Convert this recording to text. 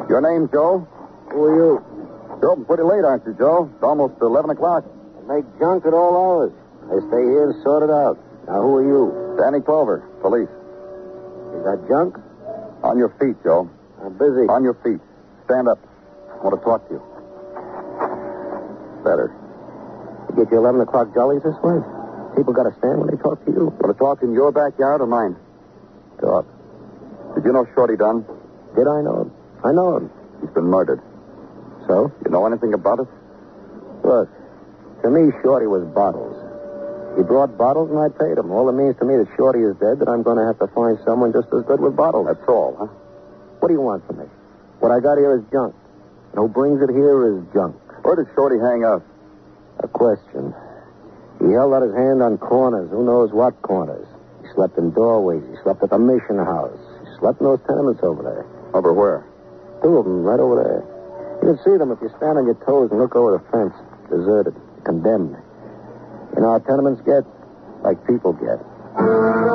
Your name, Joe? Who are you? You're open pretty late, aren't you, Joe? It's almost 11 o'clock. I make junk at all hours. I stay here and sort it out. Now, who are you? Danny Clover, police. You got junk? On your feet, Joe. I'm busy. On your feet. Stand up. I want to talk to you. Better. You get your 11 o'clock jollies this way? People got to stand when they talk to you. Want to talk in your backyard or mine? Talk. Did you know Shorty Dunn? Did I know him? I know him. He's been murdered. So? You know anything about it? Look, to me, Shorty was bottles. He brought bottles and I paid him. All it means to me that Shorty is dead, that I'm going to have to find someone just as good with bottles. That's all, huh? What do you want from me? What I got here is junk. And who brings it here is junk. Where did Shorty hang out? A question. He held out his hand on corners. Who knows what corners? He slept in doorways. He slept at the mission house. He slept in those tenements over there. Over where? Two of them right over there. You can see them if you stand on your toes and look over the fence. Deserted. Condemned. You know how tenements get? Like people get.